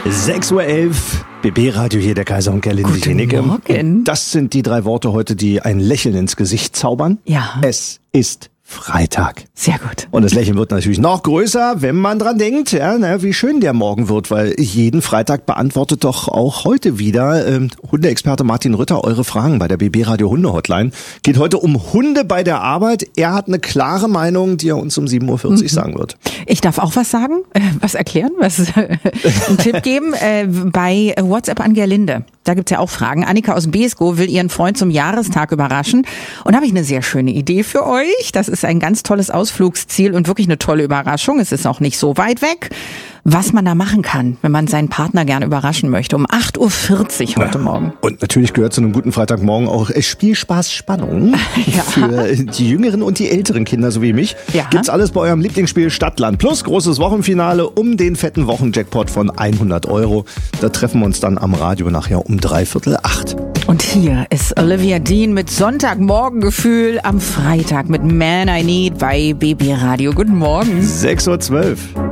6:11 Uhr, BB-Radio hier, der Kaiser und Gerlinde Jenecke. Morgen. Das sind die 3 Worte heute, die ein Lächeln ins Gesicht zaubern. Ja. Es ist Freitag. Sehr gut. Und das Lächeln wird natürlich noch größer, wenn man dran denkt, wie schön der Morgen wird, weil jeden Freitag beantwortet doch auch heute wieder Hundeexperte Martin Rütter eure Fragen bei der BB-Radio Hunde-Hotline. Geht heute um Hunde bei der Arbeit. Er hat eine klare Meinung, die er uns um 7:40 Uhr sagen wird. Ich darf auch was sagen, was erklären, einen Tipp geben. Bei WhatsApp an Gerlinde, da gibt's ja auch Fragen. Annika aus Beeskow will ihren Freund zum Jahrestag überraschen. Und da habe ich eine sehr schöne Idee für euch. Das ist ein ganz tolles Ausflugsziel und wirklich eine tolle Überraschung. Es ist auch nicht so weit weg. Was man da machen kann, wenn man seinen Partner gerne überraschen möchte. Um 8:40 Uhr heute Morgen. Und natürlich gehört zu einem guten Freitagmorgen auch Spielspaß, Spannung. Ja. Für die jüngeren und die älteren Kinder, so wie mich. Ja. Gibt's alles bei eurem Lieblingsspiel Stadtland Plus. Großes Wochenfinale um den fetten Wochenjackpot von 100 €. Da treffen wir uns dann am Radio nachher um 7:45. Und hier ist Olivia Dean mit Sonntagmorgengefühl am Freitag mit Man I Need bei BB Radio. Guten Morgen. 6:12 Uhr.